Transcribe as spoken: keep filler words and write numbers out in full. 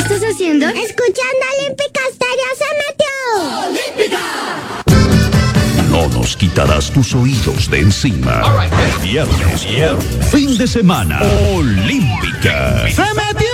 estás haciendo? Escuchando Olímpica Estéreo. ¡Se metió! ¡Olímpica! No nos quitarás tus oídos de encima. All right, viernes, viernes, fin de semana. Olímpica. ¡Se metió!